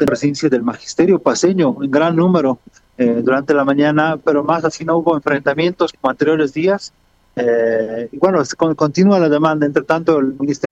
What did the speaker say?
presencia del magisterio paceño en gran número durante la mañana, pero más así no hubo enfrentamientos como anteriores días. Y bueno, continúa la demanda. Entre tanto, el Ministerio